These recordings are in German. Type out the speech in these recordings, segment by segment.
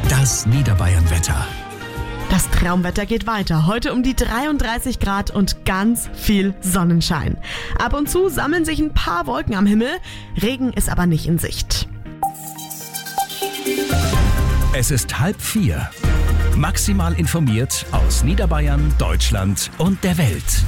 Das Niederbayern-Wetter. Das Traumwetter geht weiter. Heute um die 33 Grad und ganz viel Sonnenschein. Ab und zu sammeln sich ein paar Wolken am Himmel. Regen ist aber nicht in Sicht. Es ist 3:30. Maximal informiert aus Niederbayern, Deutschland und der Welt.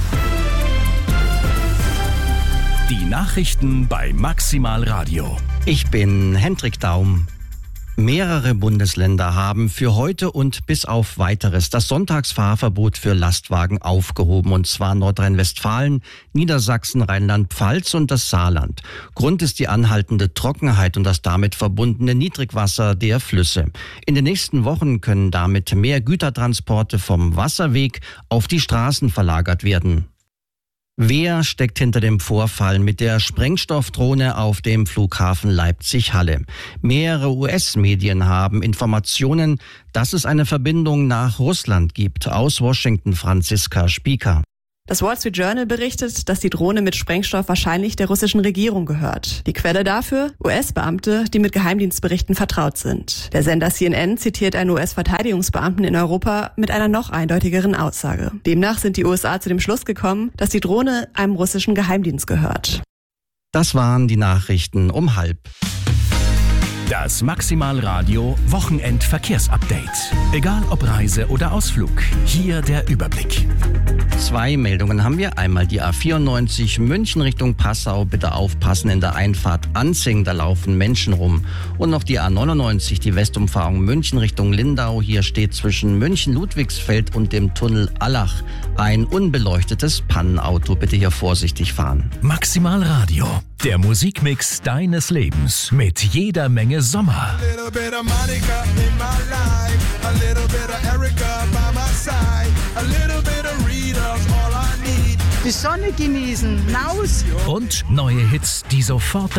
Die Nachrichten bei Maximal Radio. Ich bin Hendrik Daum. Mehrere Bundesländer haben für heute und bis auf Weiteres das Sonntagsfahrverbot für Lastwagen aufgehoben, und zwar Nordrhein-Westfalen, Niedersachsen, Rheinland-Pfalz und das Saarland. Grund ist die anhaltende Trockenheit und das damit verbundene Niedrigwasser der Flüsse. In den nächsten Wochen können damit mehr Gütertransporte vom Wasserweg auf die Straßen verlagert werden. Wer steckt hinter dem Vorfall mit der Sprengstoffdrohne auf dem Flughafen Leipzig-Halle? Mehrere US-Medien haben Informationen, dass es eine Verbindung nach Russland gibt. Aus Washington Franziska Spieker. Das Wall Street Journal berichtet, dass die Drohne mit Sprengstoff wahrscheinlich der russischen Regierung gehört. Die Quelle dafür? US-Beamte, die mit Geheimdienstberichten vertraut sind. Der Sender CNN zitiert einen US-Verteidigungsbeamten in Europa mit einer noch eindeutigeren Aussage. Demnach sind die USA zu dem Schluss gekommen, dass die Drohne einem russischen Geheimdienst gehört. Das waren die Nachrichten um 3:30. Das Maximal Radio Wochenend-Verkehrsupdate. Egal ob Reise oder Ausflug, hier der Überblick. 2 Meldungen haben wir. Einmal die A94 München Richtung Passau. Bitte aufpassen, in der Einfahrt Anzing, da laufen Menschen rum. Und noch die A99, die Westumfahrung München Richtung Lindau. Hier steht zwischen München-Ludwigsfeld und dem Tunnel Allach ein unbeleuchtetes Pannenauto. Bitte hier vorsichtig fahren. Maximal Radio, der Musikmix deines Lebens mit jeder Menge Sommer. Die Sonne genießen, raus! Und neue Hits, die sofort